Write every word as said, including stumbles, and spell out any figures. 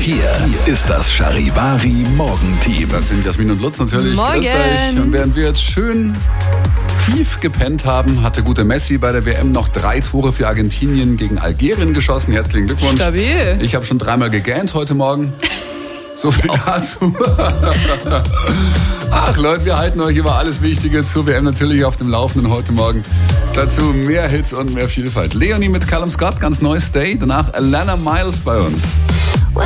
Hier ist das Charivari Morgenteam. Das sind Jasmin und Lutz natürlich. Morgen. Grüß euch. Und während wir jetzt schön tief gepennt haben, hatte gute Messi bei der W M noch drei Tore für Argentinien gegen Algerien geschossen. Herzlichen Glückwunsch. Stabil. Ich habe schon dreimal gegähnt heute Morgen. So viel dazu. Ach Leute, wir halten euch über alles Wichtige zur W M natürlich auf dem Laufenden heute Morgen. Dazu mehr Hits und mehr Vielfalt. Leonie mit Callum Scott, ganz neues Stay. Danach Alana Miles bei uns.